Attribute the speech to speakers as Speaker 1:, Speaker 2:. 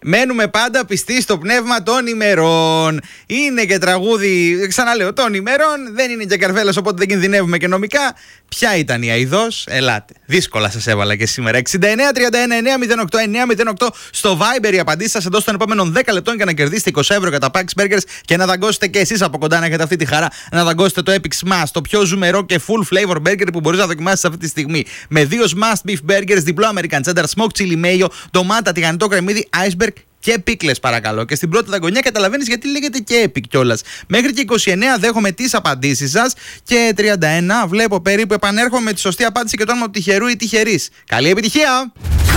Speaker 1: Μένουμε πάντα πιστοί στο πνεύμα των ημερών. Είναι και τραγούδι, ξαναλέω, των ημερών. Δεν είναι και καρφέλας, οπότε δεν κινδυνεύουμε και νομικά. Ποια ήταν η αηδός? Ελάτε. Δύσκολα σας έβαλα και σήμερα. 69-31-908-908 στο Viber οι απαντήσεις σας εντός των επόμενων 10 λεπτών για να κερδίσετε 20 ευρώ για τα Pax Burgers και να δαγκώσετε και εσείς από κοντά να έχετε αυτή τη χαρά να δαγκώσετε το Epic Smash, το πιο ζουμερό και full flavor burger που μπορείς να δοκιμάσεις αυτή τη στιγμή. Με 2 Smash Beef Burgers, διπλό American Cheddar, Smoked Chili Mayo, ντομάτα, τηγανιτό κρεμμύδι, iceberg και πίκλες παρακαλώ. Και στην πρώτη δαγκονιά καταλαβαίνεις γιατί λέγεται και epic κιόλας. Μέχρι και 29 δέχομαι τις απαντήσεις σας και 31 βλέπω περίπου επανέρχομαι με τη σωστή απάντηση και το όνομα του τυχερού ή τυχερής. Καλή επιτυχία!